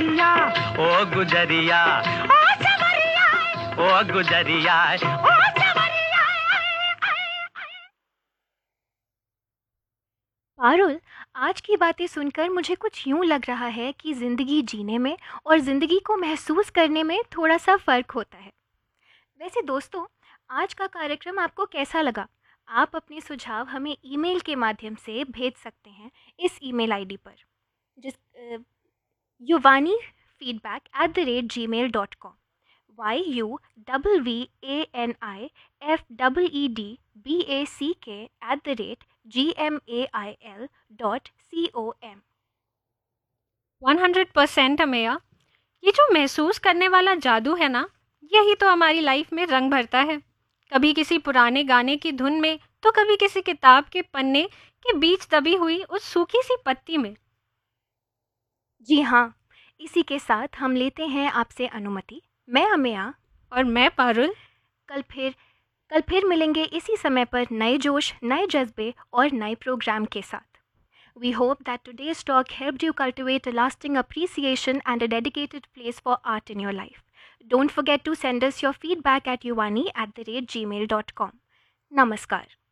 गुजरिया ओ गुजरिया ओ सवरिया ओ गुजरिया ओ सवरिया। पारुल, आज की बातें सुनकर मुझे कुछ यूं लग रहा है कि ज़िंदगी जीने में और ज़िंदगी को महसूस करने में थोड़ा सा फ़र्क होता है। वैसे दोस्तों, आज का कार्यक्रम आपको कैसा लगा? आप अपने सुझाव हमें ईमेल के माध्यम से भेज सकते हैं इस ईमेल आईडी पर, जिस युवानी feedback at the rate ji mail dot com. YUVANIFEEDBACK@gmail.com। 100% Ameya, ये जो महसूस करने वाला जादू है ना, यही तो हमारी लाइफ में रंग भरता है। कभी किसी पुराने गाने की धुन में, तो कभी किसी किताब के पन्ने के बीच दबी हुई उस सूखी सी पत्ती में। जी हाँ, इसी के साथ हम लेते हैं आपसे अनुमति। मैं अमेया और मैं पारुल। कल फिर मिलेंगे इसी समय पर नए जोश, नए जज्बे और नए प्रोग्राम के साथ। We hope that today's talk helped you cultivate a lasting appreciation and a dedicated place for art in your life. Don't forget to send us your feedback at yuwani@gmail.com. Namaskar.